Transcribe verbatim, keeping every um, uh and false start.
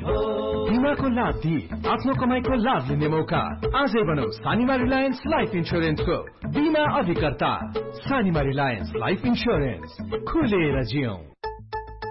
बीमाको लाभ दिई आफ्नो कमाईको लाभ लिने मौका आजै बनाऊ सानिमा रिलायन्स लाइफ इन्स्योरेन्सको बीमा अधिकर्ता। सानिमा रिलायन्स लाइफ इन्स्योरेन्स, खुलेर जियौं।